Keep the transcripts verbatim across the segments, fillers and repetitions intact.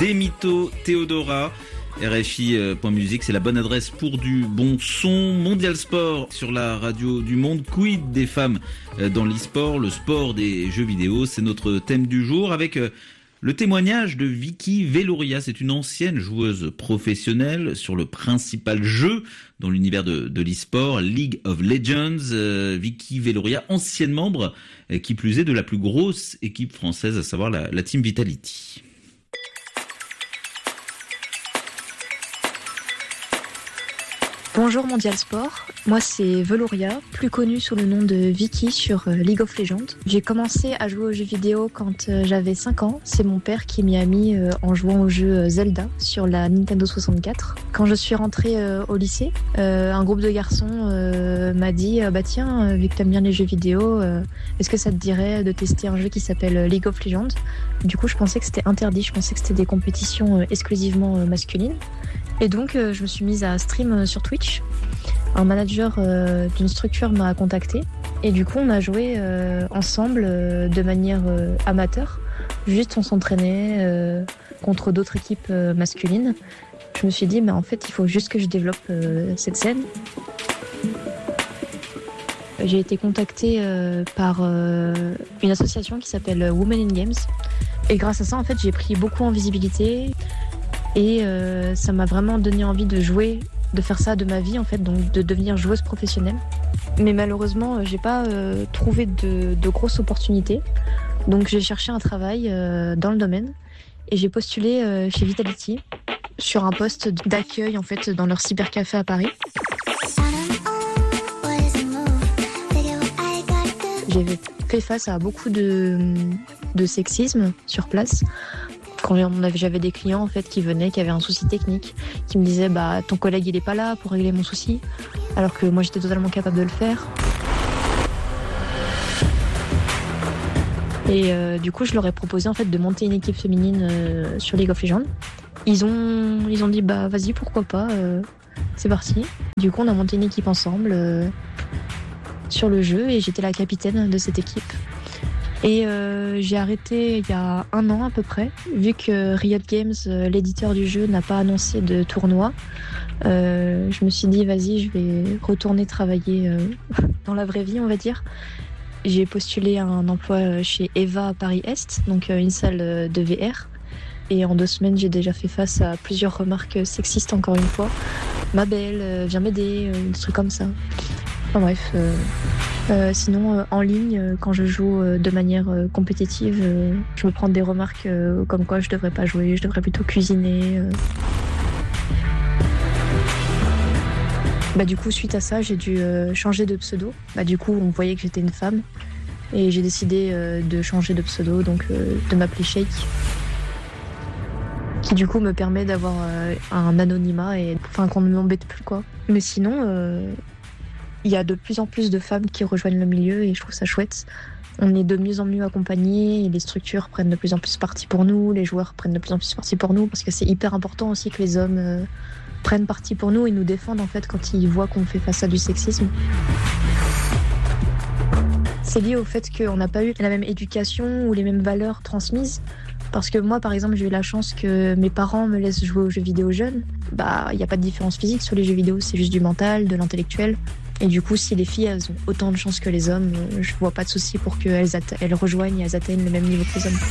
Demito Theodora. R F I point musique, c'est la bonne adresse pour du bon son. Mondial Sport sur la radio du monde. Quid des femmes dans l'e-sport, le sport des jeux vidéo, c'est notre thème du jour avec le témoignage de Vicky Veloria. C'est une ancienne joueuse professionnelle sur le principal jeu dans l'univers de, de l'e-sport, League of Legends. Euh, Vicky Veloria, ancienne membre, euh, qui plus est de la plus grosse équipe française, à savoir la, la Team Vitality. Bonjour Mondial Sport, moi c'est Veloria, plus connue sous le nom de Vicky sur League of Legends. J'ai commencé à jouer aux jeux vidéo quand j'avais cinq ans, c'est mon père qui m'y a mis en jouant au jeu Zelda sur la Nintendo soixante-quatre. Quand je suis rentrée au lycée, un groupe de garçons m'a dit « Bah tiens, vu que t'aimes bien les jeux vidéo, est-ce que ça te dirait de tester un jeu qui s'appelle League of Legends ?» Du coup je pensais que c'était interdit, je pensais que c'était des compétitions exclusivement masculines. Et donc, euh, je me suis mise à stream euh, sur Twitch. Un manager euh, d'une structure m'a contactée. Et du coup, on a joué euh, ensemble euh, de manière euh, amateur. Juste, on s'entraînait euh, contre d'autres équipes euh, masculines. Je me suis dit, mais en fait, il faut juste que je développe euh, cette scène. J'ai été contactée euh, par euh, une association qui s'appelle Women in Games. Et grâce à ça, en fait, j'ai pris beaucoup en visibilité. Et euh, ça m'a vraiment donné envie de jouer, de faire ça de ma vie en fait, donc de devenir joueuse professionnelle. Mais malheureusement, euh, j'ai pas euh, trouvé de, de grosses opportunités. Donc j'ai cherché un travail euh, dans le domaine et j'ai postulé euh, chez Vitality sur un poste d'accueil en fait dans leur cybercafé à Paris. J'ai fait face à beaucoup de, de sexisme sur place. Quand j'avais des clients en fait qui venaient, qui avaient un souci technique, qui me disaient bah ton collègue il est pas là pour régler mon souci, alors que moi j'étais totalement capable de le faire. Et euh, du coup je leur ai proposé en fait de monter une équipe féminine euh, sur League of Legends. Ils ont ils ont dit bah vas-y pourquoi pas, euh, c'est parti. Du coup on a monté une équipe ensemble euh, sur le jeu et j'étais la capitaine de cette équipe. Et euh, j'ai arrêté il y a un an à peu près, vu que Riot Games, euh, l'éditeur du jeu, n'a pas annoncé de tournoi. Euh, je me suis dit, vas-y, je vais retourner travailler euh, dans la vraie vie, on va dire. J'ai postulé à un emploi chez Eva à Paris-Est, donc euh, une salle de V R. Et en deux semaines, j'ai déjà fait face à plusieurs remarques sexistes, encore une fois. Ma belle, euh, viens m'aider, euh, des trucs comme ça. Enfin bref... Euh... Euh, sinon, euh, en ligne, euh, quand je joue euh, de manière euh, compétitive, euh, je me prends des remarques euh, comme quoi je devrais pas jouer, je devrais plutôt cuisiner. Euh. Bah, du coup, suite à ça, j'ai dû euh, changer de pseudo. Bah, du coup, on voyait que j'étais une femme et j'ai décidé euh, de changer de pseudo, donc euh, de m'appeler Shake, qui du coup me permet d'avoir euh, un anonymat et enfin qu'on ne m'embête plus quoi. Mais sinon. Euh... Il y a de plus en plus de femmes qui rejoignent le milieu et je trouve ça chouette. On est de mieux en mieux accompagnés et les structures prennent de plus en plus parti pour nous, les joueurs prennent de plus en plus parti pour nous parce que c'est hyper important aussi que les hommes euh, prennent parti pour nous et nous défendent en fait quand ils voient qu'on fait face à du sexisme. C'est lié au fait qu'on n'a pas eu la même éducation ou les mêmes valeurs transmises. Parce que moi, par exemple, j'ai eu la chance que mes parents me laissent jouer aux jeux vidéo jeunes. Bah, il n'y a pas de différence physique sur les jeux vidéo, c'est juste du mental, de l'intellectuel. Et du coup, si les filles elles ont autant de chance que les hommes, je vois pas de souci pour qu'elles atte- elles rejoignent et elles atteignent le même niveau que les hommes.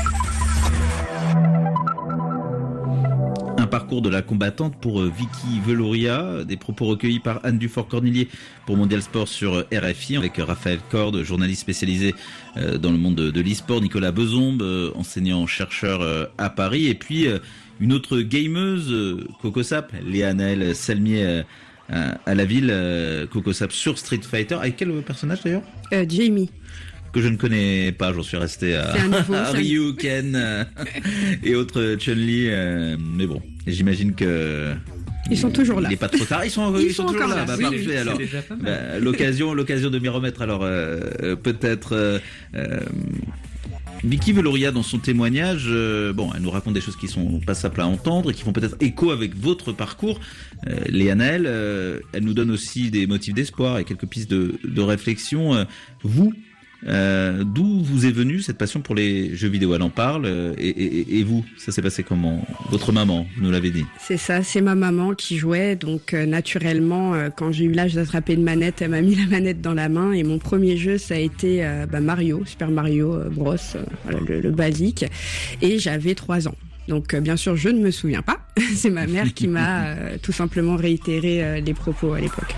Un parcours de la combattante pour Vicky Veloria, des propos recueillis par Anne Dufort-Cornillier pour Mondial Sport sur R F I, avec Raphaël Corde, journaliste spécialisé dans le monde de l'e-sport, Nicolas Bezombe, enseignant-chercheur à Paris, et puis une autre gameuse, Cocosap, Léa Naël Salmier à la ville, Cocosap sur Street Fighter. Avec quel personnage d'ailleurs ? euh, Jamie. Que je ne connais pas, j'en suis resté à, nouveau, à Ryu, Ken euh, et autres Chun-Li, euh, mais bon, j'imagine que ils sont toujours là. Il n'est pas trop tard, ils sont, ils ils sont, sont toujours là. là. Bah, Oui, parfait. oui, Alors, bah, l'occasion, l'occasion de m'y remettre. Alors euh, peut-être. Euh, euh, Vicky Veloria, dans son témoignage, euh, bon, elle nous raconte des choses qui sont pas simples à entendre et qui font peut-être écho avec votre parcours. Euh, Léa Naël, euh, elle nous donne aussi des motifs d'espoir et quelques pistes de, de réflexion. Euh, vous, Euh, d'où vous est venue cette passion pour les jeux vidéo? Elle en parle. Euh, et, et, et vous, ça s'est passé comment? Votre maman, vous nous l'avez dit. C'est ça, c'est ma maman qui jouait. Donc euh, naturellement, euh, quand j'ai eu l'âge d'attraper une manette, elle m'a mis la manette dans la main. Et mon premier jeu, ça a été euh, bah, Mario, Super Mario euh, Bros, euh, voilà, le, le basique. Et j'avais trois ans. Donc euh, bien sûr, je ne me souviens pas. C'est ma mère qui m'a euh, tout simplement réitéré euh, les propos à l'époque.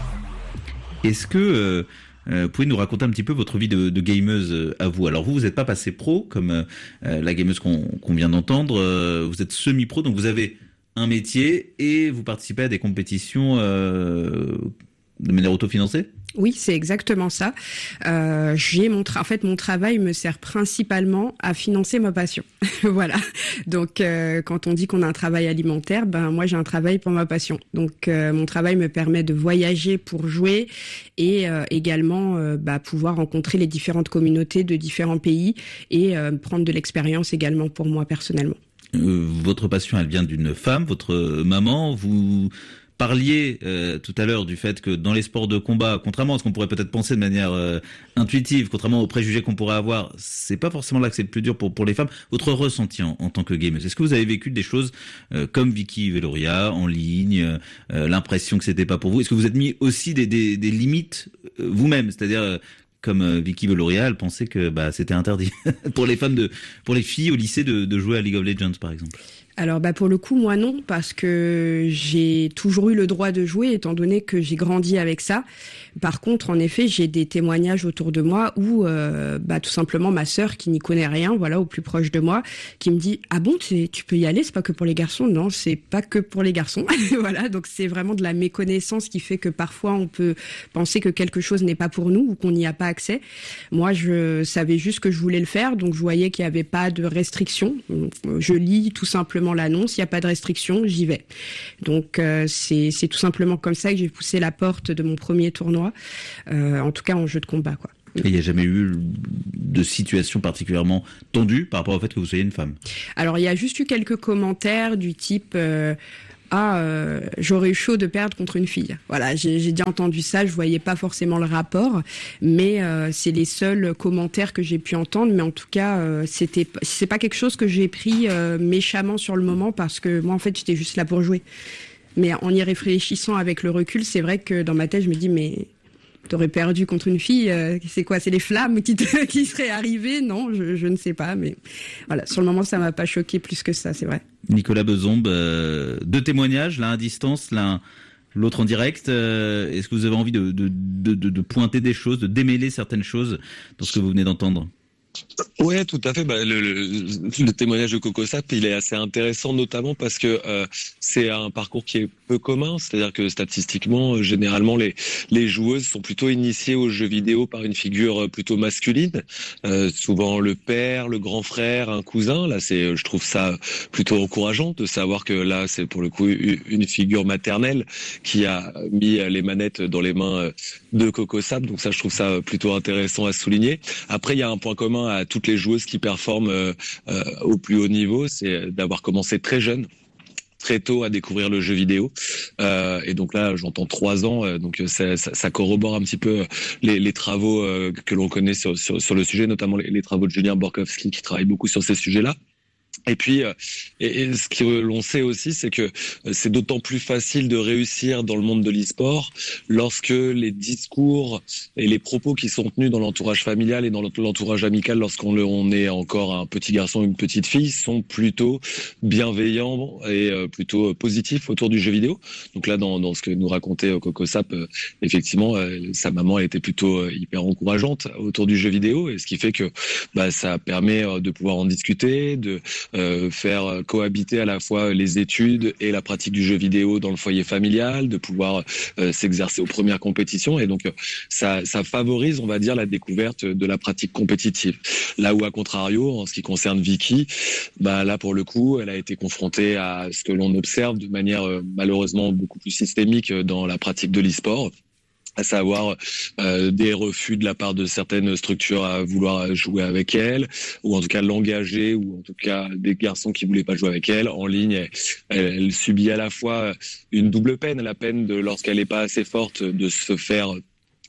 Est-ce que euh, euh, vous pouvez nous raconter un petit peu votre vie de, de gameuse euh, à vous? Alors vous, vous n'êtes pas passé pro comme euh, la gameuse qu'on, qu'on vient d'entendre. Euh, vous êtes semi-pro, donc vous avez un métier et vous participez à des compétitions euh, de manière autofinancée? Oui, c'est exactement ça. Euh, j'ai mon tra- en fait, mon travail me sert principalement à financer ma passion. Voilà. Donc, euh, quand on dit qu'on a un travail alimentaire, ben moi j'ai un travail pour ma passion. Donc, euh, mon travail me permet de voyager pour jouer et euh, également euh, bah, pouvoir rencontrer les différentes communautés de différents pays et euh, prendre de l'expérience également pour moi personnellement. Euh, votre passion, elle vient d'une femme, votre maman. Vous parliez euh, tout à l'heure du fait que dans les sports de combat, contrairement à ce qu'on pourrait peut-être penser de manière euh, intuitive, contrairement aux préjugés qu'on pourrait avoir, c'est pas forcément là que c'est le plus dur pour pour les femmes. Votre ressenti en, en tant que gameuse, est-ce que vous avez vécu des choses euh, comme Vicky Veloria en ligne, euh, l'impression que c'était pas pour vous? Est-ce que vous êtes mis aussi des des, des limites euh, vous-même, c'est-à-dire euh, comme euh, Vicky Veloria, elle pensait que bah c'était interdit pour les femmes de pour les filles au lycée de, de jouer à League of Legends par exemple? Alors bah pour le coup moi non, parce que j'ai toujours eu le droit de jouer étant donné que j'ai grandi avec ça. Par contre en effet j'ai des témoignages autour de moi où euh, bah tout simplement ma sœur qui n'y connaît rien, voilà, au plus proche de moi, qui me dit ah bon tu, tu peux y aller, c'est pas que pour les garçons? Non, c'est pas que pour les garçons. Voilà, donc c'est vraiment de la méconnaissance qui fait que parfois on peut penser que quelque chose n'est pas pour nous ou qu'on n'y a pas accès. Moi je savais juste que je voulais le faire, donc je voyais qu'il y avait pas de restrictions. Je lis tout simplement l'annonce, il n'y a pas de restriction, j'y vais. Donc euh, c'est c'est tout simplement comme ça que j'ai poussé la porte de mon premier tournoi, euh, en tout cas en jeu de combat quoi. Et il n'y a jamais eu de situation particulièrement tendue par rapport au fait que vous soyez une femme? Alors il y a juste eu quelques commentaires du type euh, ah euh, j'aurais eu chaud de perdre contre une fille. Voilà, j'ai, j'ai déjà entendu ça, je voyais pas forcément le rapport, mais euh, c'est les seuls commentaires que j'ai pu entendre. Mais en tout cas, euh, c'était c'est pas quelque chose que j'ai pris euh, méchamment sur le moment parce que moi en fait j'étais juste là pour jouer. Mais en y réfléchissant avec le recul, c'est vrai que dans ma tête je me dis mais t'aurais perdu contre une fille, euh, c'est quoi, c'est les flammes qui te, qui seraient arrivées? Non, je, je ne sais pas, mais voilà, sur le moment ça m'a pas choqué plus que ça, c'est vrai. Nicolas Bezombe, euh, deux témoignages, l'un à distance, l'un l'autre en direct. Euh, est-ce que vous avez envie de, de, de, de, de pointer des choses, de démêler certaines choses dans ce que vous venez d'entendre? Ouais, tout à fait. Bah, le, le, le témoignage de Coco Sap, il est assez intéressant, notamment parce que euh, c'est un parcours qui est peu commun. C'est-à-dire que statistiquement, généralement, les les joueuses sont plutôt initiées aux jeux vidéo par une figure plutôt masculine, euh, souvent le père, le grand frère, un cousin. Là, c'est, je trouve ça plutôt encourageant de savoir que là, c'est pour le coup une figure maternelle qui a mis les manettes dans les mains de Coco Sap. Donc ça, je trouve ça plutôt intéressant à souligner. Après, il y a un point commun à toutes les joueuses qui performent euh, euh, au plus haut niveau, c'est d'avoir commencé très jeune, très tôt à découvrir le jeu vidéo. Euh, et donc là, j'entends trois ans, euh, donc ça, ça, ça corrobore un petit peu les, les travaux euh, que l'on connaît sur, sur, sur le sujet, notamment les, les travaux de Julien Borkowski qui travaille beaucoup sur ces sujets-là. Et puis, et, et ce que l'on sait aussi, c'est que c'est d'autant plus facile de réussir dans le monde de l'e-sport lorsque les discours et les propos qui sont tenus dans l'entourage familial et dans l'entourage amical, lorsqu'on on est encore un petit garçon ou une petite fille, sont plutôt bienveillants et plutôt positifs autour du jeu vidéo. Donc là, dans, dans ce que nous racontait Coco Sap, effectivement, sa maman était plutôt hyper encourageante autour du jeu vidéo, et ce qui fait que bah, ça permet de pouvoir en discuter, de Euh, faire cohabiter à la fois les études et la pratique du jeu vidéo dans le foyer familial, de pouvoir euh, s'exercer aux premières compétitions, et donc ça, ça favorise, on va dire, la découverte de la pratique compétitive. Là où, à contrario, en ce qui concerne Vicky, bah là pour le coup, elle a été confrontée à ce que l'on observe de manière euh, malheureusement beaucoup plus systémique dans la pratique de l'e-sport, à savoir euh, des refus de la part de certaines structures à vouloir jouer avec elle, ou en tout cas l'engager, ou en tout cas des garçons qui voulaient pas jouer avec elle en ligne. Elle, elle subit à la fois une double peine, la peine de, lorsqu'elle est pas assez forte, de se faire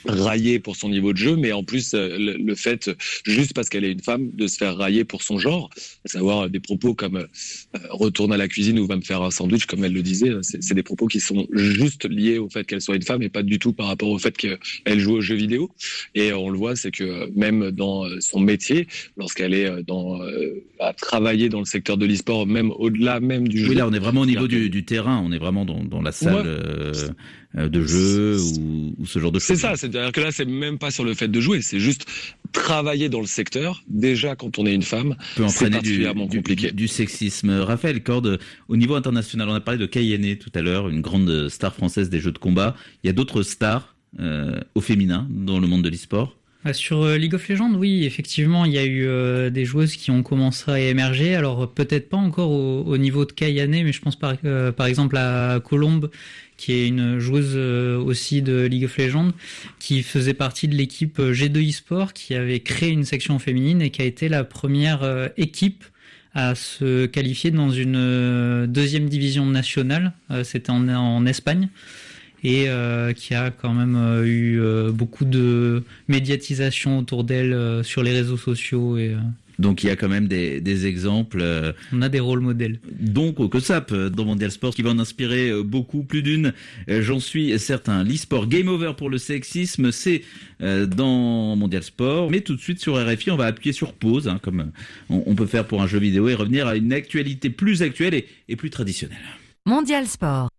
raillée pour son niveau de jeu, mais en plus le, le fait, juste parce qu'elle est une femme, de se faire railler pour son genre, à savoir des propos comme euh, retourne à la cuisine ou va me faire un sandwich, comme elle le disait, c'est, c'est des propos qui sont juste liés au fait qu'elle soit une femme et pas du tout par rapport au fait qu'elle joue aux jeux vidéo. Et on le voit, c'est que même dans son métier, lorsqu'elle est dans euh, à travailler dans le secteur de l'e-sport, même au-delà même du jeu. Oui, là on est vraiment au niveau du, du terrain, on est vraiment dans, dans la salle. Ouais. Euh... de jeu ou, ou ce genre de choses. C'est ça, c'est-à-dire que là, c'est même pas sur le fait de jouer, c'est juste travailler dans le secteur. Déjà, quand on est une femme, peut entraîner c'est particulièrement du, compliqué. Du, du sexisme. Raphaël Corde, au niveau international, on a parlé de Kayane tout à l'heure, une grande star française des jeux de combat. Il y a d'autres stars euh, au féminin dans le monde de l'e-sport. Sur League of Legends, oui, effectivement, il y a eu euh, des joueuses qui ont commencé à émerger. Alors peut-être pas encore au, au niveau de Kayane, mais je pense par, euh, par exemple à Colombe, qui est une joueuse euh, aussi de League of Legends, qui faisait partie de l'équipe G deux eSport, qui avait créé une section féminine et qui a été la première euh, équipe à se qualifier dans une euh, deuxième division nationale. Euh, c'était en, en Espagne. Et euh, qui a quand même euh, eu euh, beaucoup de médiatisation autour d'elle euh, sur les réseaux sociaux. Et, euh... Donc il y a quand même des, des exemples. Euh... On a des rôles modèles. Donc au COSAP dans Mondial Sport qui va en inspirer beaucoup, plus d'une. Euh, j'en suis certain. L'e-sport Game Over pour le sexisme, c'est euh, dans Mondial Sport. Mais tout de suite sur R F I, on va appuyer sur pause, hein, comme on, on peut faire pour un jeu vidéo, et revenir à une actualité plus actuelle et, et plus traditionnelle. Mondial Sport.